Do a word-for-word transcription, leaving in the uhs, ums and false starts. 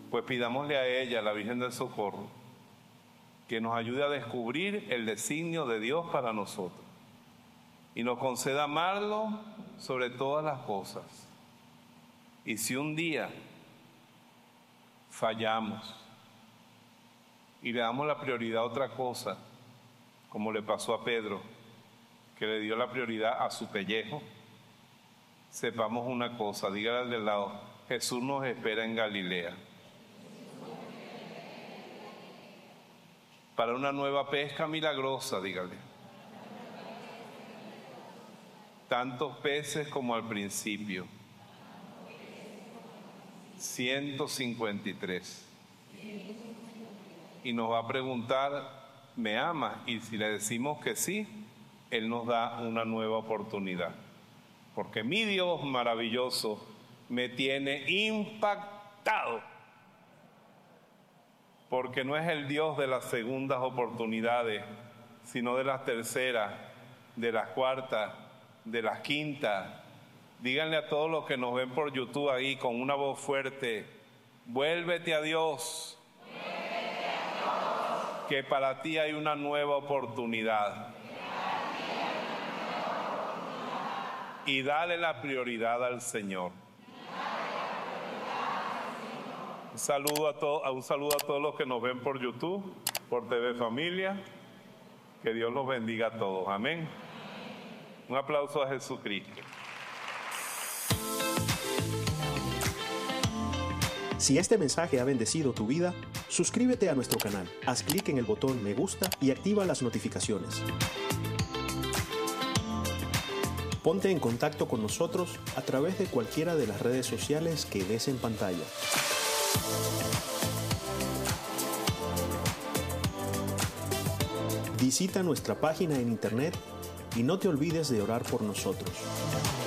Pues pidámosle a ella, la Virgen del Socorro, que nos ayude a descubrir el designio de Dios para nosotros y nos conceda amarlo sobre todas las cosas. Y si un día fallamos y le damos la prioridad a otra cosa, como le pasó a Pedro, que le dio la prioridad a su pellejo, sepamos una cosa, dígale al de lado, Jesús nos espera en Galilea para una nueva pesca milagrosa, dígale. Tantos peces como al principio. ciento cincuenta y tres. Y nos va a preguntar, ¿me ama? Y si le decimos que sí, Él nos da una nueva oportunidad. Porque mi Dios maravilloso me tiene impactado. Porque no es el Dios de las segundas oportunidades, sino de las terceras, de las cuartas, de las quintas. Díganle a todos los que nos ven por YouTube ahí con una voz fuerte, vuélvete a Dios, vuélvete a Dios, que para ti hay una nueva oportunidad. Y dale la prioridad al Señor. Un saludo a todos, un saludo a todos los que nos ven por YouTube, por T V Familia. Que Dios los bendiga a todos. Amén. Un aplauso a Jesucristo. Si este mensaje ha bendecido tu vida, suscríbete a nuestro canal, haz clic en el botón me gusta y activa las notificaciones. Ponte en contacto con nosotros a través de cualquiera de las redes sociales que ves en pantalla. Visita nuestra página en internet y no te olvides de orar por nosotros.